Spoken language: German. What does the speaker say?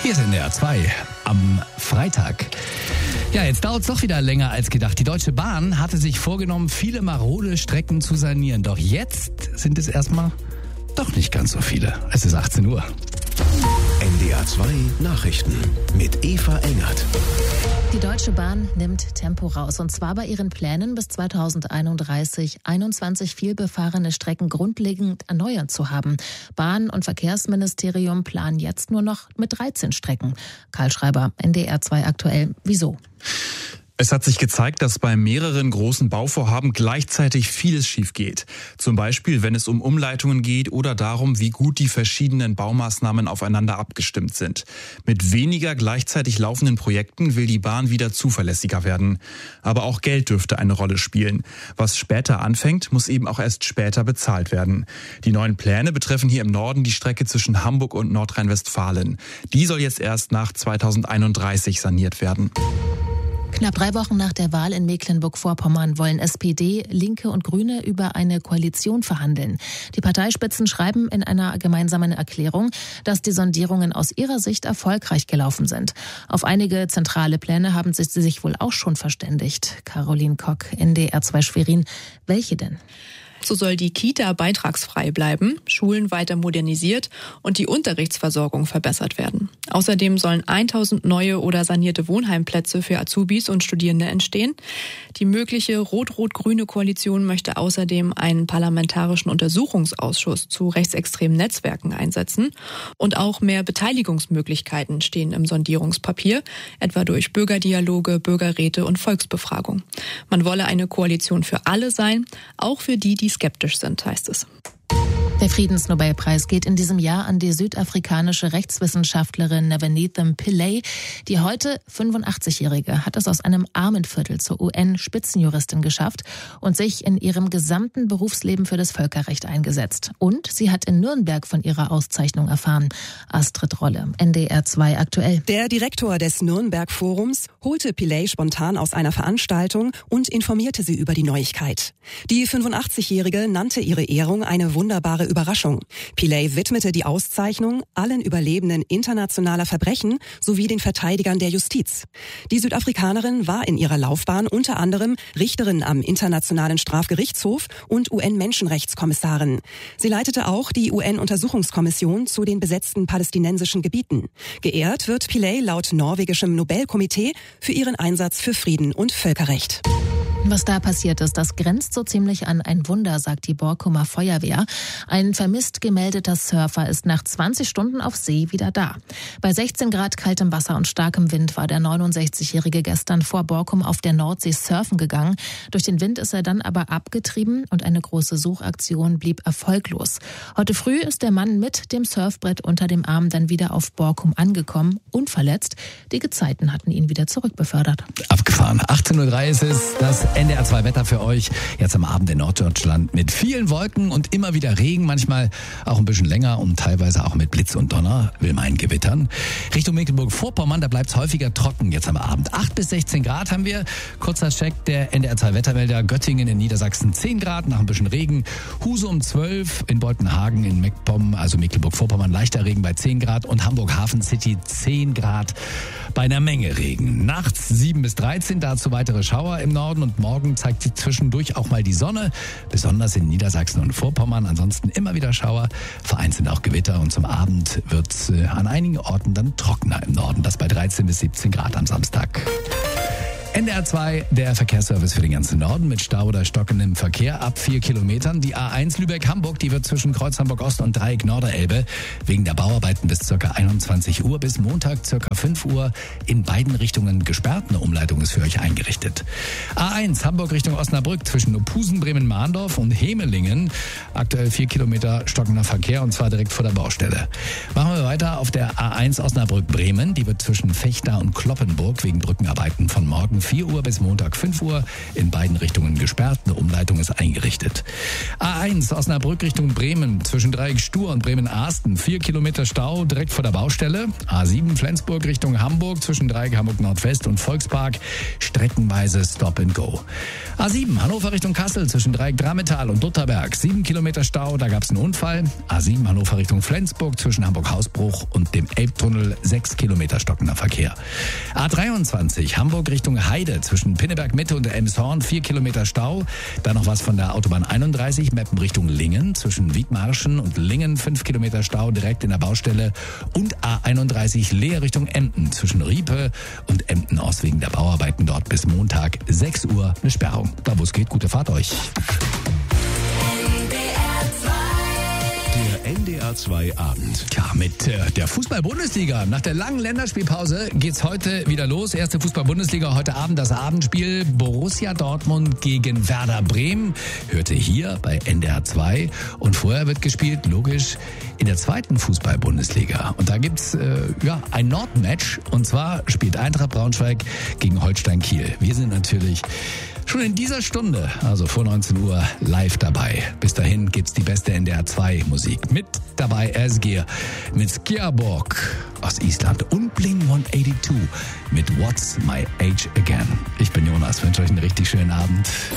Hier ist NDR 2 am Freitag. Ja, jetzt dauert es doch wieder länger als gedacht. Die Deutsche Bahn hatte sich vorgenommen, viele marode Strecken zu sanieren. Doch jetzt sind es erstmal doch nicht ganz so viele. Es ist 18 Uhr. NDR 2 Nachrichten mit Eva Engert. Die Deutsche Bahn nimmt Tempo raus, und zwar bei ihren Plänen, bis 2031 21 vielbefahrene Strecken grundlegend erneuert zu haben. Bahn- und Verkehrsministerium planen jetzt nur noch mit 13 Strecken. Karl Schreiber, NDR 2 aktuell. Wieso? Es hat sich gezeigt, dass bei mehreren großen Bauvorhaben gleichzeitig vieles schief geht. Zum Beispiel, wenn es um Umleitungen geht oder darum, wie gut die verschiedenen Baumaßnahmen aufeinander abgestimmt sind. Mit weniger gleichzeitig laufenden Projekten will die Bahn wieder zuverlässiger werden. Aber auch Geld dürfte eine Rolle spielen. Was später anfängt, muss eben auch erst später bezahlt werden. Die neuen Pläne betreffen hier im Norden die Strecke zwischen Hamburg und Nordrhein-Westfalen. Die soll jetzt erst nach 2031 saniert werden. Knapp 3 Wochen nach der Wahl in Mecklenburg-Vorpommern wollen SPD, Linke und Grüne über eine Koalition verhandeln. Die Parteispitzen schreiben in einer gemeinsamen Erklärung, dass die Sondierungen aus ihrer Sicht erfolgreich gelaufen sind. Auf einige zentrale Pläne haben sie sich wohl auch schon verständigt. Caroline Kock, NDR 2 Schwerin. Welche denn? So soll die Kita beitragsfrei bleiben, Schulen weiter modernisiert und die Unterrichtsversorgung verbessert werden. Außerdem sollen 1000 neue oder sanierte Wohnheimplätze für Azubis und Studierende entstehen. Die mögliche rot-rot-grüne Koalition möchte außerdem einen parlamentarischen Untersuchungsausschuss zu rechtsextremen Netzwerken einsetzen. Und auch mehr Beteiligungsmöglichkeiten stehen im Sondierungspapier, etwa durch Bürgerdialoge, Bürgerräte und Volksbefragung. Man wolle eine Koalition für alle sein, auch für die skeptisch sind, heißt es. Der Friedensnobelpreis geht in diesem Jahr an die südafrikanische Rechtswissenschaftlerin Nabonetham Pillay. Die heute 85-Jährige hat es aus einem Armenviertel zur UN-Spitzenjuristin geschafft und sich in ihrem gesamten Berufsleben für das Völkerrecht eingesetzt. Und sie hat in Nürnberg von ihrer Auszeichnung erfahren. Astrid Rolle, NDR 2 aktuell. Der Direktor des Nürnberg-Forums holte Pillay spontan aus einer Veranstaltung und informierte sie über die Neuigkeit. Die 85-Jährige nannte ihre Ehrung eine wunderbare Überraschung. Pillay widmete die Auszeichnung allen Überlebenden internationaler Verbrechen sowie den Verteidigern der Justiz. Die Südafrikanerin war in ihrer Laufbahn unter anderem Richterin am Internationalen Strafgerichtshof und UN-Menschenrechtskommissarin. Sie leitete auch die UN-Untersuchungskommission zu den besetzten palästinensischen Gebieten. Geehrt wird Pillay laut norwegischem Nobelkomitee für ihren Einsatz für Frieden und Völkerrecht. Was da passiert ist, das grenzt so ziemlich an ein Wunder, sagt die Borkumer Feuerwehr. Ein vermisst gemeldeter Surfer ist nach 20 Stunden auf See wieder da. Bei 16 Grad kaltem Wasser und starkem Wind war der 69-Jährige gestern vor Borkum auf der Nordsee surfen gegangen. Durch den Wind ist er dann aber abgetrieben und eine große Suchaktion blieb erfolglos. Heute früh ist der Mann mit dem Surfbrett unter dem Arm dann wieder auf Borkum angekommen, unverletzt. Die Gezeiten hatten ihn wieder zurückbefördert. Abgefahren. 18:03 Uhr ist es, das NDR 2 Wetter für euch. Jetzt am Abend in Norddeutschland mit vielen Wolken und immer wieder Regen, manchmal auch ein bisschen länger und teilweise auch mit Blitz und Donner, will meinen Gewittern. Richtung Mecklenburg-Vorpommern, da bleibt es häufiger trocken jetzt am Abend. 8 bis 16 Grad haben wir. Kurzer Check der NDR 2 Wettermelder. Göttingen in Niedersachsen 10 Grad nach ein bisschen Regen. Husum 12, in Beutenhagen in MacPom, also Mecklenburg-Vorpommern, leichter Regen bei 10 Grad und Hamburg Hafen City 10 Grad bei einer Menge Regen. Nachts 7 bis 13, dazu weitere Schauer im Norden und morgen zeigt sich zwischendurch auch mal die Sonne, besonders in Niedersachsen und Vorpommern. Ansonsten immer wieder Schauer, vereinzelt auch Gewitter und zum Abend wird es an einigen Orten dann trockener im Norden. Das bei 13 bis 17 Grad am Samstag. NDR 2, der Verkehrsservice für den ganzen Norden mit Stau oder stockendem Verkehr ab 4 Kilometern. Die A1 Lübeck-Hamburg, die wird zwischen Kreuz Hamburg-Ost und Dreieck Norderelbe wegen der Bauarbeiten bis ca. 21 Uhr bis Montag ca. 5 Uhr in beiden Richtungen gesperrt. Eine Umleitung ist für euch eingerichtet. A1 Hamburg Richtung Osnabrück zwischen Ophusen, Bremen-Mahndorf und Hemelingen. Aktuell 4 Kilometer stockender Verkehr und zwar direkt vor der Baustelle. Machen wir weiter auf der A1 Osnabrück-Bremen. Die wird zwischen Vechta und Kloppenburg wegen Brückenarbeiten von morgen 4 Uhr bis Montag 5 Uhr in beiden Richtungen gesperrt. Eine Umleitung ist eingerichtet. A1 Osnabrück Richtung Bremen zwischen Dreieck Stur und Bremen-Arsten. 4 Kilometer Stau direkt vor der Baustelle. A7 Flensburg Richtung Hamburg zwischen Dreieck Hamburg Nordwest und Volkspark. Streckenweise Stop and Go. A7 Hannover Richtung Kassel zwischen Dreieck Drametal und Dutterberg. 7 Kilometer Stau, da gab es einen Unfall. A7 Hannover Richtung Flensburg zwischen Hamburg-Hausbruch und dem Elbtunnel. 6 Kilometer stockender Verkehr. A23 Hamburg Richtung Heide zwischen Pinneberg-Mitte und Elmshorn. 4 Kilometer Stau. Dann noch was von der Autobahn 31 Meppen Richtung Lingen zwischen Wiedmarschen und Lingen. 5 Kilometer Stau direkt in der Baustelle. Und A31 Leer Richtung Emden zwischen Riepe und Emden Ost wegen der Bauarbeiten dort bis Montag 6 Uhr eine Sperrung. Da wo es geht, gute Fahrt euch. Der NDR 2 Abend. Ja, mit der Fußball-Bundesliga. Nach der langen Länderspielpause geht's heute wieder los. Erste Fußball-Bundesliga, heute Abend das Abendspiel. Borussia Dortmund gegen Werder Bremen. Hört ihr hier bei NDR 2. Und vorher wird gespielt, logisch, in der zweiten Fußball-Bundesliga. Und da gibt's ein Nordmatch. Und zwar spielt Eintracht Braunschweig gegen Holstein Kiel. Wir sind natürlich schon in dieser Stunde, also vor 19 Uhr, live dabei. Bis dahin gibt's die beste NDR 2 Musik. Mit dabei Esgir mit Skjaborg aus Island und Bling 182 mit What's My Age Again. Ich bin Jonas, wünsche euch einen richtig schönen Abend.